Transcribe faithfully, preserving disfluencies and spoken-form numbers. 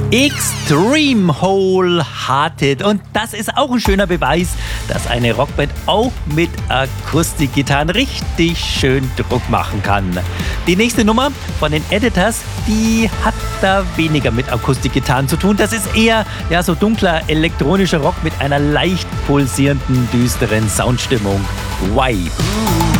Extreme Wholehearted. Und das ist auch ein schöner Beweis, dass eine Rockband auch mit Akustikgitarren richtig schön Druck machen kann. Die nächste Nummer von den Editors, die hat da weniger mit Akustikgitarren zu tun. Das ist eher ja, so dunkler elektronischer Rock mit einer leicht pulsierenden, düsteren Soundstimmung. Why?